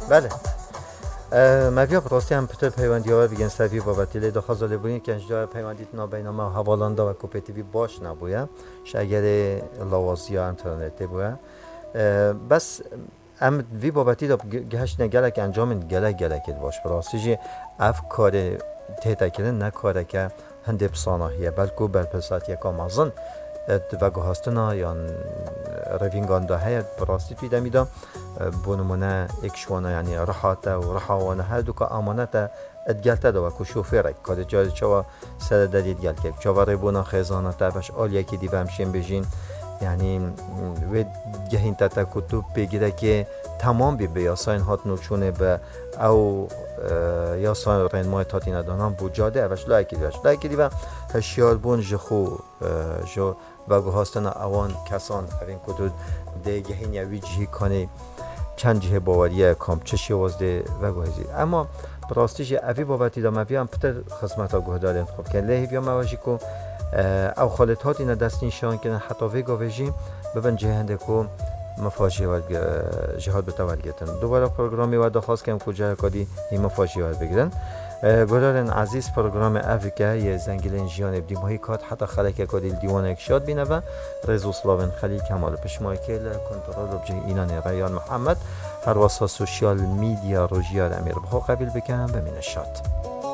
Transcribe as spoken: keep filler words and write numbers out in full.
بله. مافیا براستی هم پتر پیوندی ها بگن سوی بابتی لی دخواست داده بودین که انجا پیوندیت نابین ما حوالانده و کوپیتیوی باش نبوده شاگر لوازی یا انترنتی بوده بس ام وی بابتی دا گهش نگلک انجام گلک گلکت باش براستی جی اف کار تهتا کردن نکاره که هنده بساناهیه بلکو برپسات یکا مازن و گهاستنا یا روینگان دا هید براستی توی دمیدا بونمونه اکشوانا یعنی رحاته و رحاوانه هر دوکا آمانته ادگلته دا و که شوفره که جای چوا سر دادید گل که چوا ریبونا خیزانه تا بش آل یکی دیو همشین بجین یعنی و گهین تا کتوب بگیره که تمام بی بیاساین هات نوچونه به او یاساین رین مای تاتی ندانم بوجاده اوش لایکی دیوش لایکی دیو هشیار بون جخو جو و گوهاستن اوان کسان اوین کتود ده گهین یا وی جهی کنه چند جهه باوریه کام چشی وازده و گوهزی اما براستیش اوی بابتی دا مبی هم پتر خدمت ها گوهدار انتخاب کن لحی بیا مواجی که او خالت هاتی ندست نشان کنن حتی وی گوهجی ببین جهنده که مفاجی ورد جهاد بتوال گیتن دوباره پروگرامی ورد خواست کنم کجا کدی این مفاجی ورد بگیرن گلارن عزیز پروگرام افریقا یه زنگیلن جیان بدیمایی کات حتی خلک کدی دیوان اکشاد بینه و رزو سلاون خلیل کمال پشمای که کنترل بجه اینان ریان محمد هر واسه سوشیال میدیا روژیار امیر بخو قبیل بکنم بمینه شاد